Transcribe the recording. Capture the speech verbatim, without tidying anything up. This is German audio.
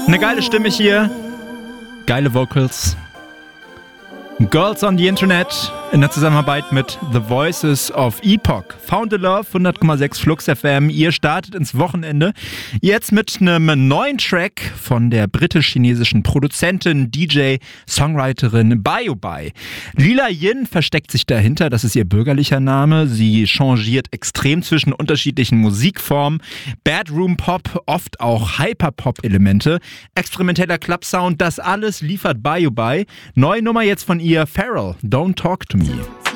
Eine geile Stimme hier, geile Vocals. Girls on the Internet in der Zusammenarbeit mit The Voices of Epoch. Found a Love, hundert Komma sechs Flux F M. Ihr startet ins Wochenende. Jetzt mit einem neuen Track von der britisch-chinesischen Produzentin, D J, Songwriterin Bioby. Lila Yin versteckt sich dahinter, das ist ihr bürgerlicher Name. Sie changiert extrem zwischen unterschiedlichen Musikformen. Bedroom Pop, oft auch Hyperpop-Elemente. Experimenteller Club-Sound, das alles liefert Bioby. Neue Nummer jetzt von ihr, Pharrell, Don't Talk to Me.